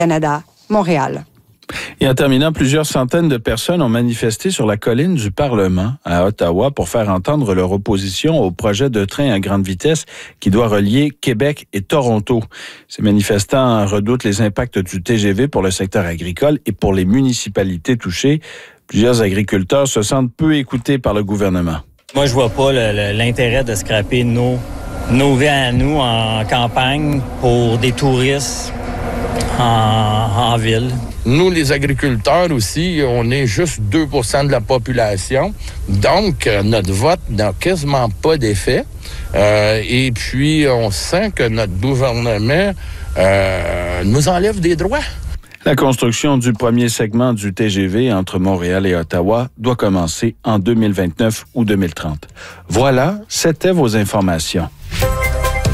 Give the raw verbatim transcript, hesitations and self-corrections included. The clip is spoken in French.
Canada, Montréal. Et en terminant, plusieurs centaines de personnes ont manifesté sur la colline du Parlement à Ottawa pour faire entendre leur opposition au projet de train à grande vitesse qui doit relier Québec et Toronto. Ces manifestants redoutent les impacts du T G V pour le secteur agricole et pour les municipalités touchées. Plusieurs agriculteurs se sentent peu écoutés par le gouvernement. Moi, je vois pas le, le, l'intérêt de scraper nos, nos vies à nous en campagne pour des touristes en, en ville. Nous, les agriculteurs aussi, on est juste deux pour cent de la population. Donc, notre vote n'a quasiment pas d'effet. Euh, et puis, on sent que notre gouvernement euh, nous enlève des droits. La construction du premier segment du T G V entre Montréal et Ottawa doit commencer en deux mille vingt-neuf ou deux mille trente. Voilà, c'était vos informations.